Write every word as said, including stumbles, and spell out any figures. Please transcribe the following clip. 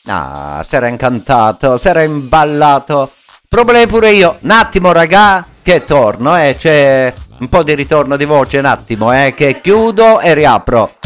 Ah, si era incantato, si era imballato. Problemi pure io. Un attimo, raga, che torno, eh. C'è un po' di ritorno di voce, un attimo, eh. Che chiudo e riapro.